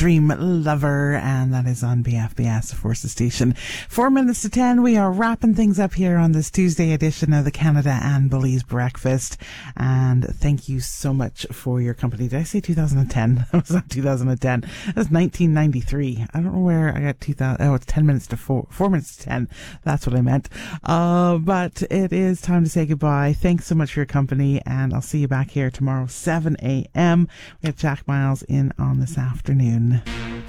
Dream Lover, and that is on BFBS Forces Station. 4 minutes to 10, we are wrapping things up here on this Tuesday edition of the Canada and Belize Breakfast, and thank you so much for your company. Did I say 2010? That was not 2010. That was 1993. I don't know where I got 2000. Oh, it's 10 minutes to 4 minutes to 10. That's what I meant. But it is time to say goodbye. Thanks so much for your company, and I'll see you back here tomorrow, 7 a.m. We have Jack Miles in on this afternoon.